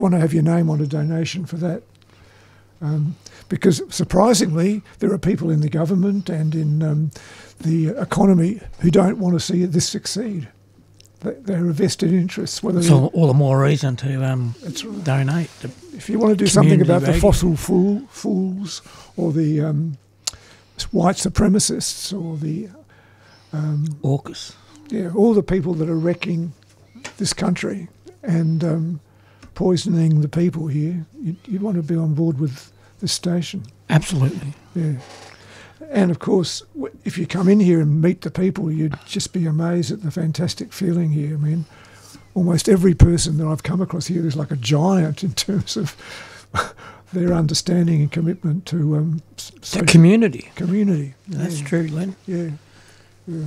want to have your name on a donation for that. Because surprisingly, there are people in the government and in the economy who don't want to see this succeed. They're a vested interests. So all the more reason to donate. If you want to do something about the fossil fools or the white supremacists or the AUKUS. Yeah, all the people that are wrecking this country and poisoning the people here, you'd want to be on board with this station. Absolutely. Yeah. And of course, if you come in here and meet the people, you'd just be amazed at the fantastic feeling here. I mean, almost every person that I've come across here is like a giant in terms of their understanding and commitment to the community. Community. That's true, Len. Yeah. Yeah.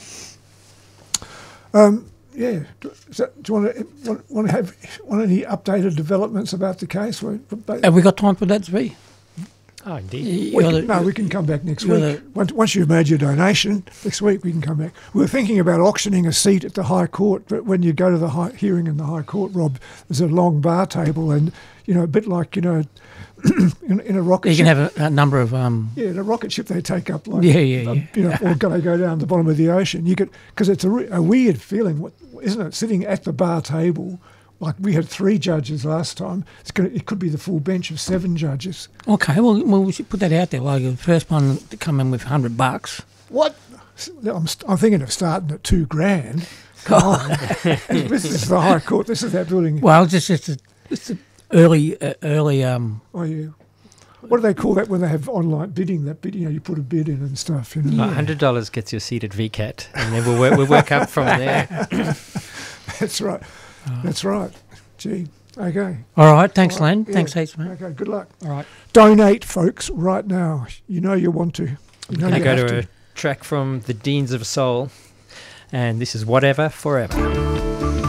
Yeah. Do you want to have any updated developments about the case? Have we got time for that, Zvi? Oh, indeed. We can come back next week. Once you've made your donation, next week we can come back. We were thinking about auctioning a seat at the High Court, but when you go to the hearing in the High Court, Rob, there's a long bar table and, a bit like, in a rocket ship. You can have a number of... in a rocket ship they take up, like, yeah. Or they go down the bottom of the ocean. You could, because it's a weird feeling, isn't it, sitting at the bar table. Like we had 3 judges last time. It could be the full bench of 7 judges. Okay, well we should put that out there. Like the first one to come in with $100. What? I'm thinking of starting at $2,000. Come on, this is the High Court. This is that building. Well, it's early. Oh yeah. What do they call that when they have online bidding? That bid, you put a bid in and stuff. $100 gets you a seat at VCAT, and then we'll work up from there. That's right. That's right. Gee. Okay. All right. Thanks, Len. Yeah. Thanks heaps, mate. Okay. Good luck. All right. Donate, folks, right now. You want to. We're going to go to a track from the Deans of Soul, and this is Whatever Forever.